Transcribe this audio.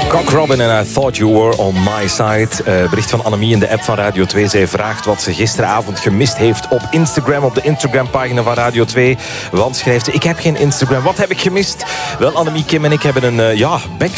Cock Robin en I Thought You Were On My Side. Bericht van Annemie in de app van Radio 2. Zij vraagt wat ze gisteravond gemist heeft op Instagram. Op de Instagram-pagina van Radio 2. Want schrijft ze, ik heb geen Instagram. Wat heb ik gemist? Wel, Annemie, Kim en ik hebben een